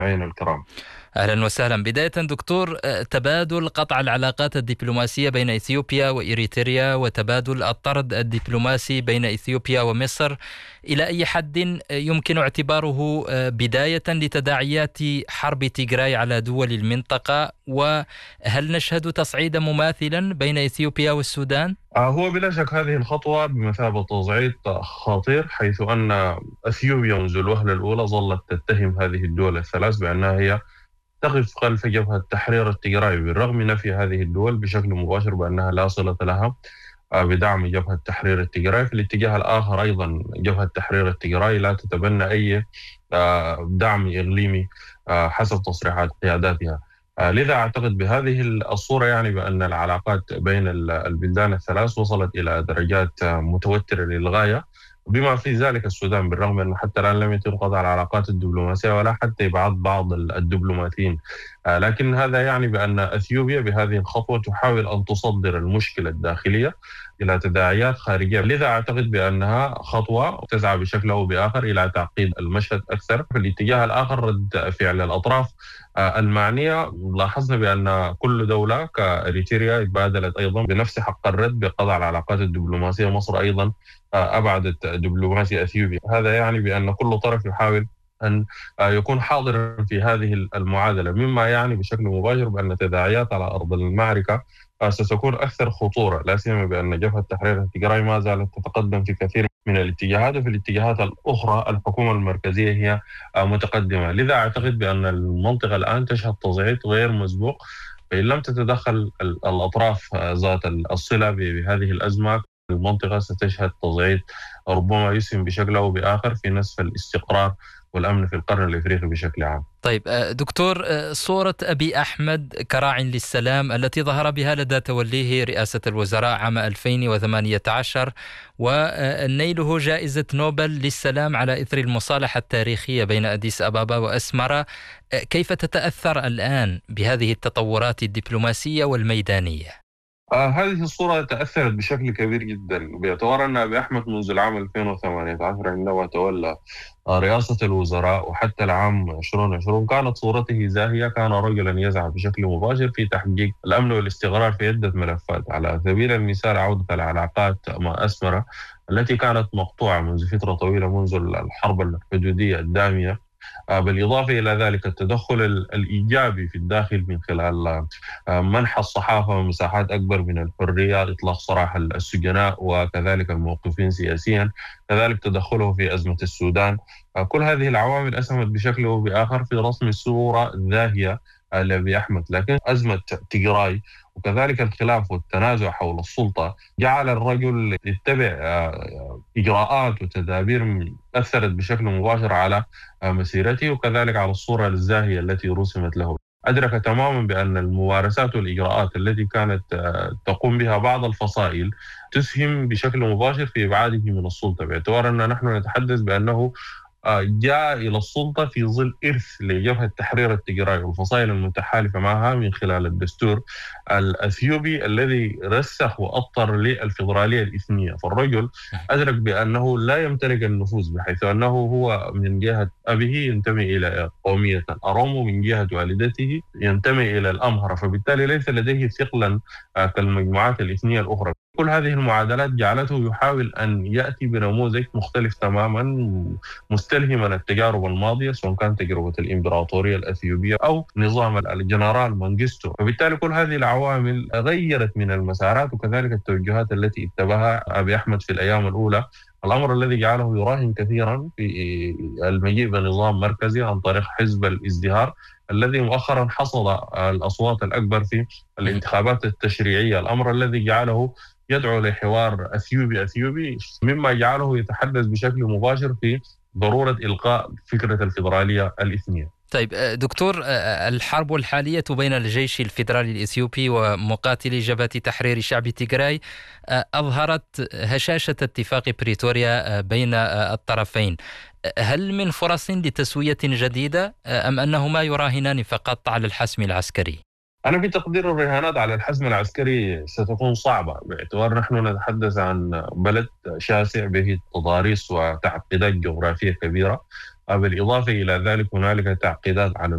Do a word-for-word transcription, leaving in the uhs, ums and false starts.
عين الكرام. أهلا وسهلا. بداية دكتور، آه، تبادل قطع العلاقات الدبلوماسية بين إثيوبيا وإريتريا وتبادل الطرد الدبلوماسي بين إثيوبيا ومصر، إلى أي حد يمكن اعتباره آه، بداية لتداعيات حرب تيغراي على دول المنطقة؟ وهل نشهد تصعيدا مماثلا بين إثيوبيا والسودان؟ آه، هو بلا شك هذه الخطوة بمثابة تصعيد خطير، حيث أن أثيوبيا منذ الوهلة الأولى ظلت تتهم هذه الدول الثلاث بأنها هي تقف خلف جبهة تحرير التيغراي، بالرغم من نفي هذه الدول بشكل مباشر بأنها لا صلة لها آه، بدعم جبهة تحرير التيغراي. في الاتجاه الآخر أيضا جبهة تحرير التيغراي لا تتبنى أي آه، دعم إقليمي آه، حسب تصريحات قياداتها. آه، لذا أعتقد بهذه الصورة يعني بأن العلاقات بين ال- البلدان الثلاث وصلت إلى درجات آه، متوترة للغاية، بما في ذلك السودان، بالرغم أنه حتى الآن لم يتم قطع العلاقات الدبلوماسية ولا حتى إبعاد بعض ال- الدبلوماسيين. آه، لكن هذا يعني بأن أثيوبيا بهذه الخطوة تحاول أن تصدر المشكلة الداخلية إلى تداعيات خارجية. لذا أعتقد بأنها خطوة تسعى بشكل أو بآخر إلى تعقيد المشهد أكثر. في الاتجاه الآخر، رد فعل الأطراف آه، المعنية، لاحظنا بأن كل دولة كإريتريا بادلت أيضا بنفس حق الرد بقطع العلاقات الدبلوماسية. مصر أيضا آه، أبعدت دبلوماسي أثيوبيا. هذا يعني بأن كل طرف يحاول أن آه، يكون حاضرا في هذه المعادلة، مما يعني بشكل مباشر بأن التداعيات على أرض المعركة آه، ستكون أكثر خطورة، لا سيما بأن جبهة تحرير التيغراي ما زالت تتقدم في كثير من الاتجاهات، وفي الاتجاهات الأخرى الحكومة المركزية هي آه، متقدمة. لذا أعتقد بأن المنطقة الآن تشهد تصعيد غير مسبوق، فإن لم تتدخل ال- الأطراف آه، ذات الصلة ب- بهذه الأزمة، المنطقة ستشهد تصعيد ربما يسهم بشكل أو بآخر في نسف الاستقرار والأمن في القرن الإفريقي بشكل عام. طيب، آه، دكتور، آه، صورة أبي أحمد كراع للسلام التي ظهر بها لدى توليه رئاسة الوزراء عام ألفين وثمانية عشر ونيله جائزة نوبل للسلام على إثر المصالحة التاريخية بين أديس أبابا وأسمرة، آه، كيف تتأثر الآن بهذه التطورات الدبلوماسية والميدانية؟ آه هذه الصورة تأثرت بشكل كبير جدا. باعتبار أن أبي أحمد منذ العام ألفين وثمانية عشر عندما تولى آه رئاسة الوزراء وحتى العام ألفين وعشرين كانت صورته زاهية. كان رجلا يسعى بشكل مباشر في تحقيق الأمن والاستقرار في عدة ملفات، على سبيل المثال عودة العلاقات مع أسمرة التي كانت مقطوعة منذ فترة طويلة، منذ الحرب الحدودية الدامية. آه، بالإضافة إلى ذلك التدخل ال- الإيجابي في الداخل من خلال آه، منح الصحافة مساحات أكبر من الحرية، إطلاق سراح السجناء وكذلك الموقفين سياسيا، كذلك تدخله في أزمة السودان. آه، كل هذه العوامل أسهمت بشكل أو بآخر في رسم الصورة الزاهية آه، لأبي أحمد. لكن أزمة تيغراي وكذلك الخلاف والتنازع حول السلطة جعل الرجل يتبع آه، إجراءات وتدابير أثرت بشكل مباشر على مسيرته وكذلك على الصورة الزاهية التي رسمت له. أدرك تماما بأن الممارسات والإجراءات التي كانت آه، تقوم بها بعض الفصائل تسهم بشكل مباشر في إبعاده من السلطة، باعتبار أن نحن نتحدث بأنه آه، جاء إلى السلطة في ظل إرث لجبهة تحرير التيغراي والفصائل المتحالفة معها من خلال الدستور الأثيوبي الذي رسخ وأطر للفيدرالية الإثنية. فالرجل أدرك بأنه لا يمتلك النفوذ، بحيث أنه هو من جهة أبيه ينتمي إلى قومية الأرومو، من جهة والدته ينتمي إلى الأمهرة، فبالتالي ليس لديه ثقلا آه، كالمجموعات الإثنية الأخرى. كل هذه المعادلات جعلته يحاول أن يأتي بنموذج مختلف تماما، مستلهما التجارب الماضية، سواء كانت تجربة الإمبراطورية الأثيوبية أو نظام الجنرال مانجستو. فبالتالي كل هذه العوامل غيرت من المسارات وكذلك التوجهات التي اتبعها أبي أحمد في الأيام الأولى، الأمر الذي جعله يراهن كثيرا في المجيء بنظام مركزي عن طريق حزب الازدهار الذي مؤخرا حصد الأصوات الأكبر في الانتخابات التشريعية، الأمر الذي جعله يدعو لحوار أثيوبي أثيوبي، مما جعله يتحدث بشكل مباشر في ضرورة إلغاء فكرة الفيدرالية الإثنية. طيب، آه، دكتور، آه، الحرب الحالية بين الجيش الفيدرالي الإثيوبي ومقاتلي جبهة تحرير شعب تيغراي آه، أظهرت هشاشة اتفاق بريتوريا آه، بين آه، الطرفين. آه، هل من فرص لتسوية جديدة، آه، أم أنهما يراهنان فقط على الحسم العسكري؟ أنا في تقدير الرهانات على الحزم العسكري ستكون صعبة، باعتبار نحن نتحدث عن بلد شاسع به تضاريس وتعقيدات جغرافية كبيرة. بالإضافة إلى ذلك هنالك تعقيدات على